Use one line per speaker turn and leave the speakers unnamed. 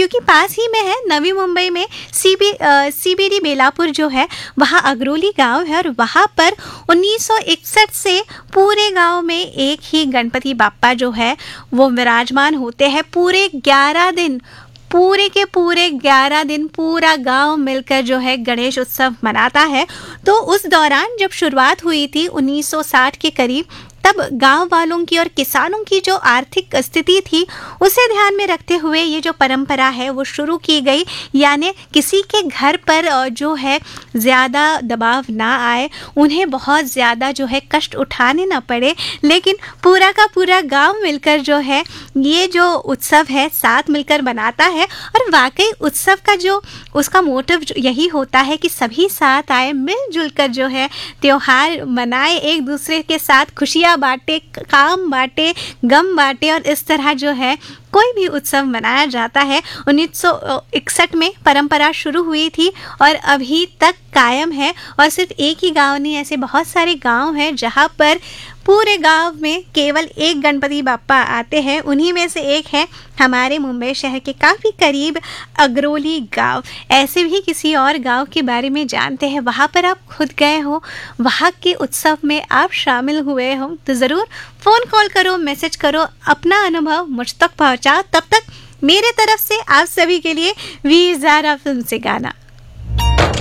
क्योंकि पास ही में है नवी मुंबई में सीबीडी बेलापुर जो है वहाँ अगरोली गांव है और वहाँ पर 1961 से पूरे गांव में एक ही गणपति बाप्पा जो है वो विराजमान होते हैं। पूरे 11 दिन, पूरे के पूरे 11 दिन पूरा गांव मिलकर जो है गणेश उत्सव मनाता है। तो उस दौरान जब शुरुआत हुई थी 1960 के करीब, तब गांव वालों की और किसानों की जो आर्थिक स्थिति थी उसे ध्यान में रखते हुए ये जो परंपरा है वो शुरू की गई। यानी किसी के घर पर जो है ज़्यादा दबाव ना आए, उन्हें बहुत ज़्यादा जो है कष्ट उठाने ना पड़े, लेकिन पूरा का पूरा गांव मिलकर जो है ये जो उत्सव है साथ मिलकर बनाता है। और वाकई उत्सव का जो उसका मोटिव यही होता है कि सभी साथ आए, मिलजुल कर जो है त्योहार मनाए, एक दूसरे के साथ खुशियाँ बांटे, काम बांटे, गम बांटे, और इस तरह जो है कोई भी उत्सव मनाया जाता है। 1961 में परंपरा शुरू हुई थी और अभी तक कायम है। और सिर्फ एक ही गांव नहीं, ऐसे बहुत सारे गांव हैं जहां पर पूरे गांव में केवल एक गणपति बाप्पा आते हैं। उन्हीं में से एक है हमारे मुंबई शहर के काफ़ी करीब अगरोली गांव। ऐसे भी किसी और गांव के बारे में जानते हैं, वहां पर आप खुद गए हो, वहां के उत्सव में आप शामिल हुए हो, तो ज़रूर फ़ोन कॉल करो, मैसेज करो, अपना अनुभव मुझ तक पहुँचाओ। तब तक मेरे तरफ से आप सभी के लिए वी ज़ारा फिल्म से गाना।